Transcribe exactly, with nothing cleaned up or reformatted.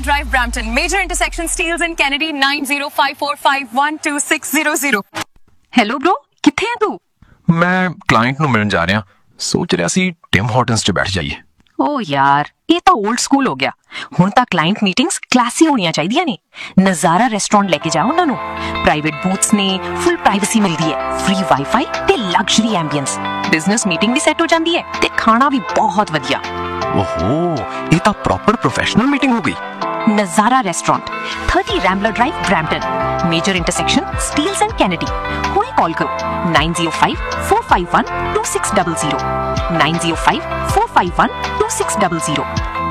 Drive, Brampton. Major intersection, Steeles and Kennedy, nine zero five four five one two six zero zero. Hello bro, ਕਿੱਥੇ ਹੈ ਤੂੰ? ਮੈਂ client ਨੂੰ ਮਿਲਣ ਜਾ ਰਿਹਾ, ਸੋਚ ਰਿਹਾ ਸੀ ਟਿਮ ਹਾਰਟਨਸ 'ਚ ਬੈਠ ਜਾਈਏ। ਓ ਯਾਰ, ਇਹ ਤਾਂ 올ਡ ਸਕੂਲ ਹੋ ਗਿਆ। ਹੁਣ ਤਾਂ ਕਲਾਇੰਟ ਮੀਟਿੰਗਸ ਕਲਾਸੀ ਹੋਣੀਆਂ ਚਾਹੀਦੀਆਂ ਨੇ। ਨਜ਼ਾਰਾ ਰੈਸਟੋਰੈਂਟ ਲੈ ਕੇ ਜਾਓ ਉਹਨਾਂ ਨੂੰ। ਪ੍ਰਾਈਵੇਟ ਬੂਥਸ ਨੇ, ਫੁੱਲ ਪ੍ਰਾਈਵੇਸੀ ਮਿਲਦੀ ਹੈ, ਫ੍ਰੀ ਵਾਈਫਾਈ ਤੇ ਲਗਜ਼ਰੀ ਐਂਬੀਐਂਸ। ਬਿਜ਼ਨਸ ਮੀਟਿੰਗ ਵੀ ਸੈੱਟ ਹੋ ਜਾਂਦੀ ਹੈ ਤੇ ਖਾਣਾ ਵੀ ਬਹੁਤ ਵਧੀਆ। ਓਹੋ, ਇਹ ਤਾਂ ਪ੍ਰੋਪਰ ਪ੍ਰੋਫੈਸ਼ਨਲ ਮੀਟਿੰਗ ਹੋ ਗਈ। ਨਜ਼ਾਰਾ restaurant, thirty Rambler Drive, Brampton. Major intersection, Steeles and Kennedy. ਹੁਣੇ ਕਾਲ ਕਰੋ nine zero five four five one two six zero zero nine zero five four five one two six zero zero.